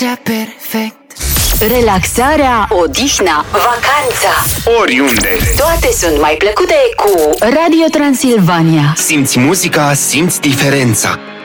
perfect. Relaxarea, odihna, vacanța, oriunde. toate sunt mai plăcute cu Radio Transilvania. Simți muzica, simți diferența.